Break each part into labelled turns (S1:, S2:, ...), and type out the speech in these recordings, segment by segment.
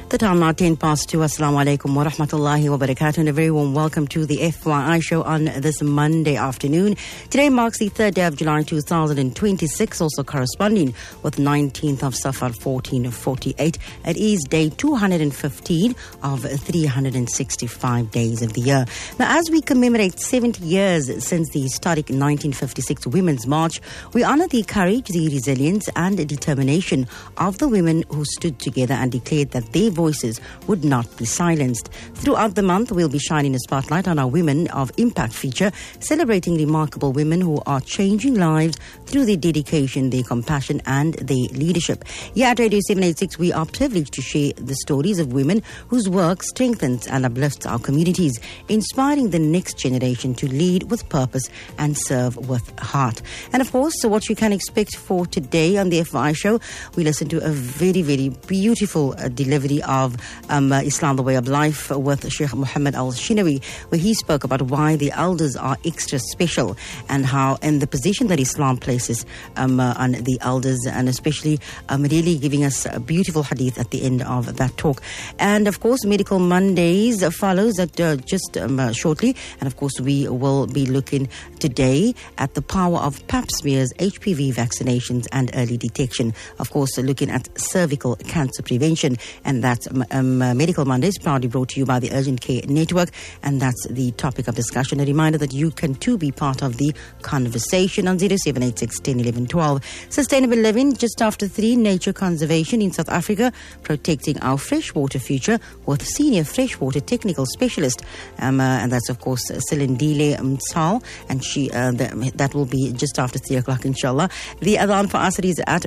S1: The time now 10 past 2. Assalamu alaikum wa rahmatullahi wa barakatuh, and a very warm welcome to the FYI show on this Monday afternoon. Today marks the 3rd day of July 2026, also corresponding with 19th of Safar 1448. It is day 215 of 365 days of the year. Now, as we commemorate 70 years since the historic 1956 Women's March, we honor the courage, the resilience and determination of the women who stood together and declared that their voices would not be silenced. Throughout the month, we'll be shining a spotlight on our Women of Impact feature, celebrating remarkable women who are changing lives through their dedication, their compassion and their leadership. Here at Radio 786, we are privileged to share the stories of women whose work strengthens and uplifts our communities, inspiring the next generation to lead with purpose and serve with heart. And of course, so what you can expect for today on the FYI show, we listen to a very, very beautiful delivery of Islam, the Way of Life, with Sheikh Muhammad Al-Shinawi, where he spoke about why the elders are extra special and how, and the position that Islam places on the elders, and especially really giving us a beautiful hadith at the end of that talk. And of course, Medical Mondays follows at just shortly. And of course, we will be looking today at the power of pap smears, HPV vaccinations and early detection. Of course, looking at cervical cancer prevention. And that's Medical Mondays, proudly brought to you by the Urgent Care Network. And that's the topic of discussion. A reminder that you can too be part of the conversation on 0786 10 11 12. Sustainable living just after 3. Nature conservation in South Africa, protecting our freshwater future with senior freshwater technical specialist. And that's, of course, Silindile Mtsal. And she that will be just after 3 o'clock, inshallah. The adhan for Asr is at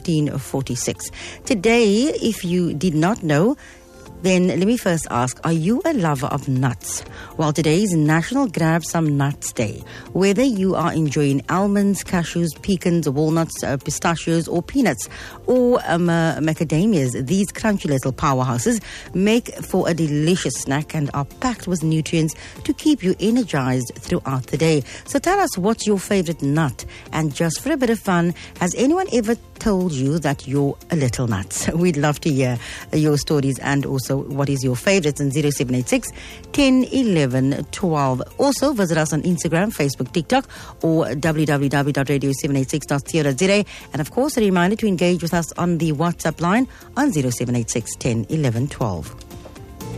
S1: 15:46. Today, if you did not know, then let me first ask, are you a lover of nuts? Well, today is National Grab Some Nuts Day. Whether you are enjoying almonds, cashews, pecans, walnuts, pistachios or peanuts or macadamias, these crunchy little powerhouses make for a delicious snack and are packed with nutrients to keep you energized throughout the day. So tell us, what's your favorite nut? And just for a bit of fun, has anyone ever told you that you're a little nuts? We'd love to hear your stories, and also what is your favorites in 0786 10 11 12. Also visit us on Instagram, Facebook, TikTok or www.radio786.co.za. And of course, a reminder to engage with us on the WhatsApp line on 0786 10 11 12.